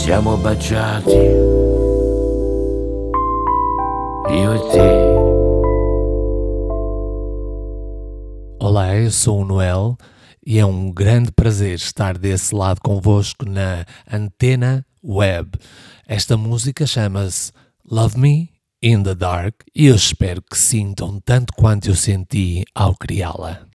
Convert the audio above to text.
siamo baciati, io e te. Olá, eu sou o Noel e é um grande prazer estar desse lado convosco na Antena Web. Esta música chama-se Love Me in the Dark e eu espero que sintam tanto quanto eu senti ao criá-la.